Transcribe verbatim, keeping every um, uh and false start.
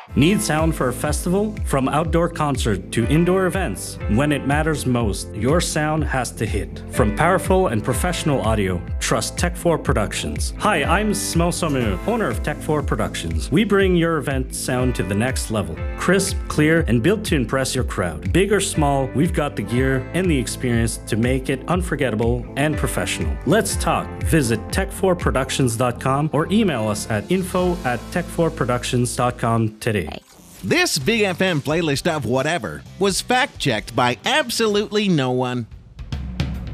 Need sound for a festival? From outdoor concert to indoor events, when it matters most, your sound has to hit. From powerful and professional audio, trust Tech four Productions. Hi, I'm Smo Somu, owner of Tech four Productions. We bring your event sound to the next level. Crisp, clear, and built to impress your crowd. Big or small, we've got the gear and the experience to make it unforgettable and professional. Let's talk. Visit tech four productions dot com or email us at info at tech four productions dot com today. This Big F M playlist of whatever was fact-checked by absolutely no one.